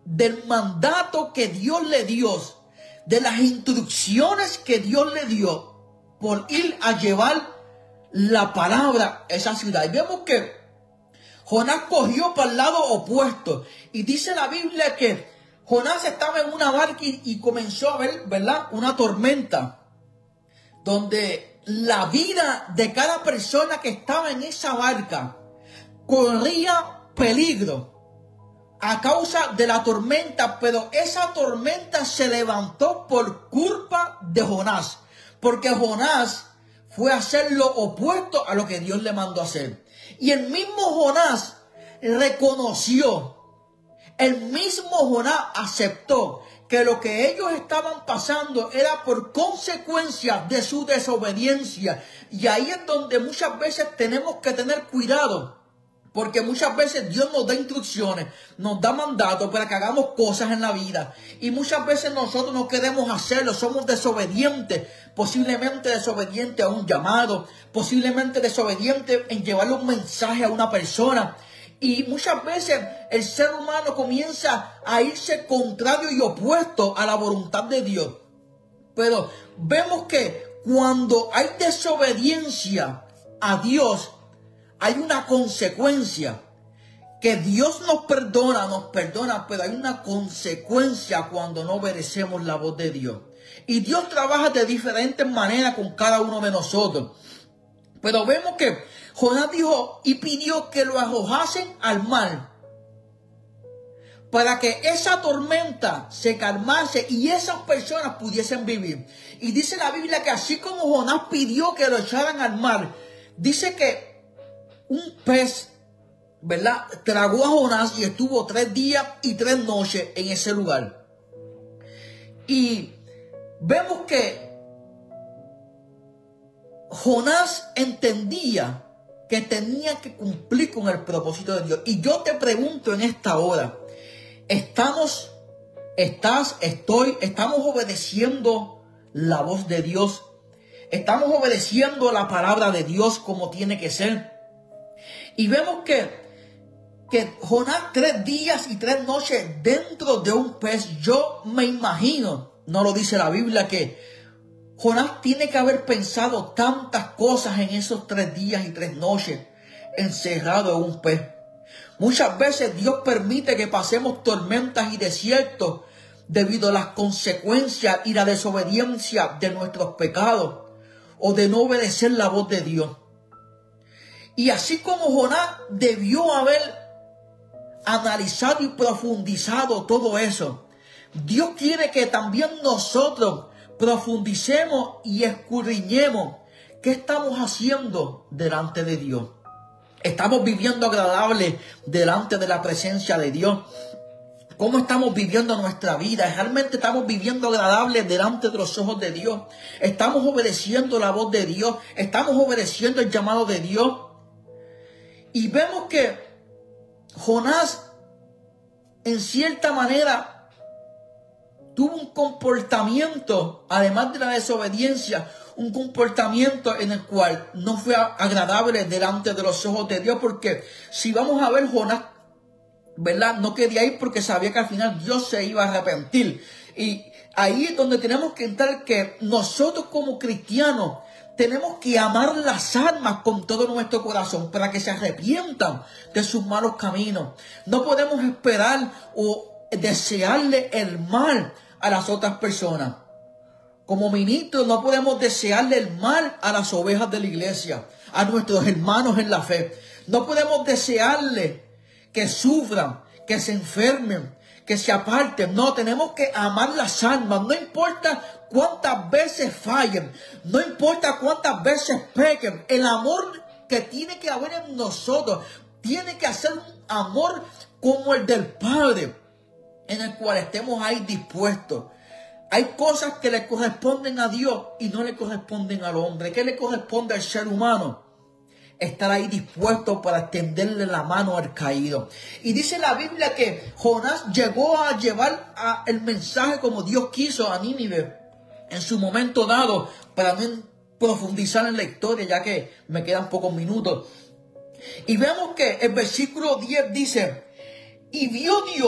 del mandato que Dios le dio, de las instrucciones que Dios le dio por ir a llevar la palabra a esa ciudad. Y vemos que Jonás cogió para el lado opuesto. Y dice la Biblia que Jonás estaba en una barca y comenzó a ver, ¿verdad?, una tormenta, donde la vida de cada persona que estaba en esa barca corría peligro a causa de la tormenta, pero esa tormenta se levantó por culpa de Jonás, porque Jonás fue a hacer lo opuesto a lo que Dios le mandó a hacer. Y el mismo Jonás reconoció, el mismo Jonás aceptó que lo que ellos estaban pasando era por consecuencia de su desobediencia. Y ahí es donde muchas veces tenemos que tener cuidado, porque muchas veces Dios nos da instrucciones, nos da mandatos para que hagamos cosas en la vida. Y muchas veces nosotros no queremos hacerlo, somos desobedientes, posiblemente desobedientes a un llamado, posiblemente desobedientes en llevarle un mensaje a una persona. Y muchas veces el ser humano comienza a irse contrario y opuesto a la voluntad de Dios. Pero vemos que cuando hay desobediencia a Dios, hay una consecuencia. Que Dios nos perdona, pero hay una consecuencia cuando no obedecemos la voz de Dios. Y Dios trabaja de diferentes maneras con cada uno de nosotros. Pero vemos que Jonás dijo y pidió que lo arrojasen al mar, para que esa tormenta se calmase y esas personas pudiesen vivir. Y dice la Biblia que así como Jonás pidió que lo echaran al mar, dice que un pez, ¿verdad?, tragó a Jonás y estuvo 3 días y 3 noches en ese lugar. Y vemos que Jonás entendía que tenía que cumplir con el propósito de Dios. Y yo te pregunto en esta hora, ¿estamos obedeciendo la voz de Dios? ¿Estamos obedeciendo la palabra de Dios como tiene que ser? Y vemos que Jonás 3 días y 3 noches dentro de un pez. Yo me imagino, no lo dice la Biblia, que Jonás tiene que haber pensado tantas cosas en esos 3 días y 3 noches encerrado en un pez. Muchas veces Dios permite que pasemos tormentas y desiertos debido a las consecuencias y la desobediencia de nuestros pecados o de no obedecer la voz de Dios. Y así como Jonás debió haber analizado y profundizado todo eso, Dios quiere que también nosotros profundicemos y escudriñemos qué estamos haciendo delante de Dios. ¿Estamos viviendo agradable delante de la presencia de Dios? ¿Cómo estamos viviendo nuestra vida? ¿Realmente estamos viviendo agradable delante de los ojos de Dios? ¿Estamos obedeciendo la voz de Dios? ¿Estamos obedeciendo el llamado de Dios? Y vemos que Jonás, en cierta manera, tuvo un comportamiento, además de la desobediencia, un comportamiento en el cual no fue agradable delante de los ojos de Dios. Porque si vamos a ver, Jonás, ¿verdad?, no quería ir porque sabía que al final Dios se iba a arrepentir. Y ahí es donde tenemos que entrar, que nosotros como cristianos tenemos que amar las almas con todo nuestro corazón para que se arrepientan de sus malos caminos. No podemos esperar o desearle el mal a las otras personas. Como ministros no podemos desearle el mal a las ovejas de la iglesia, a nuestros hermanos en la fe. No podemos desearle que sufran, que se enfermen, que se aparten. No, tenemos que amar las almas. No importa cuántas veces fallen, no importa cuántas veces pequen. El amor que tiene que haber en nosotros tiene que ser un amor como el del Padre, en el cual estemos ahí dispuestos. Hay cosas que le corresponden a Dios y no le corresponden al hombre. ¿Qué le corresponde al ser humano? Estar ahí dispuesto para extenderle la mano al caído. Y dice la Biblia que Jonás llegó a llevar el mensaje como Dios quiso a Nínive en su momento dado, para no profundizar en la historia, ya que me quedan pocos minutos. Y vemos que el versículo 10 dice: y vio Dios